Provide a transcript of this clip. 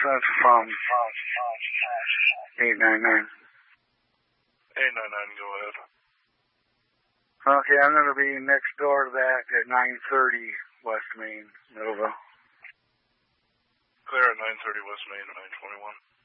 That's from 899. 899, go ahead. Okay, I'm going to be next door to that at 930 West Main, Nova. Clear at 930 West Main at 921.